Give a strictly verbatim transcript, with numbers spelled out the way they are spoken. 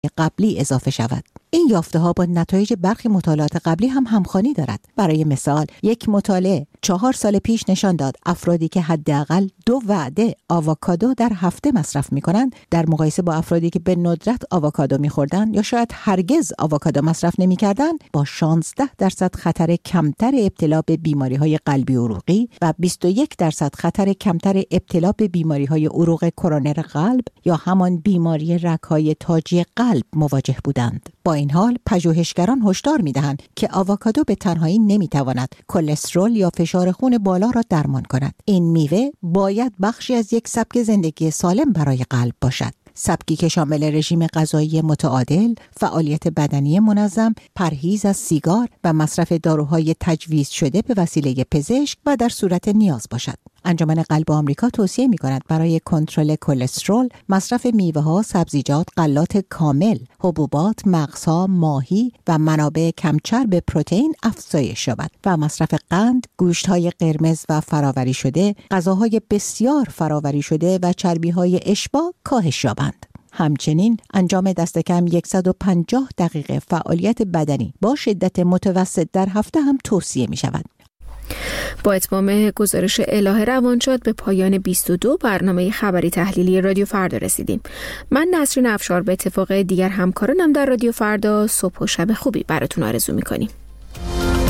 قبلی اضافه شود. این یافته‌ها با نتایج برخی مطالعات قبلی هم همخوانی دارد. برای مثال، یک مطالعه چهار سال پیش نشان داد افرادی که حداقل دو وعده آووکادو در هفته مصرف می‌کنند، در مقایسه با افرادی که به ندرت آووکادو می‌خوردند یا شاید هرگز آووکادو مصرف نمی‌کردند، با شانزده درصد خطر کمتر ابتلا به بیماری‌های قلبی عروقی و بیست و یک درصد خطر کمتر ابتلا به بیماری‌های عروق کرونر قلب یا همان بیماری رگ‌های تاجی قلب مواجه بودند. با این حال پژوهشگران هشدار می‌دهند که آووکادو به تنهایی نمی‌تواند کلسترول یا فشار خون بالا را درمان کند. این میوه باید بخشی از یک سبک زندگی سالم برای قلب باشد. سبکی که شامل رژیم غذایی متعادل، فعالیت بدنی منظم، پرهیز از سیگار و مصرف داروهای تجویز شده به وسیله پزشک و در صورت نیاز باشد. انجمن قلب آمریکا توصیه می‌کند برای کنترل کلسترول مصرف میوه‌ها، سبزیجات، غلات کامل، حبوبات، مغزها، ماهی و منابع کمچرب پروتئین افزایش یابد و مصرف قند، گوشت‌های قرمز و فرآوری شده، غذاهای بسیار فرآوری شده و چربی‌های اشباع کاهش یابند. همچنین انجام دست کم صد و پنجاه دقیقه فعالیت بدنی با شدت متوسط در هفته هم توصیه می‌شود. با اتمام گزارش الهه روانشاد به پایان بیست و دو برنامه خبری تحلیلی رادیو فردا رسیدیم. من نسرین افشار به اتفاق دیگر همکارانم در رادیو فردا صبح و شب خوبی براتون آرزو می‌کنیم.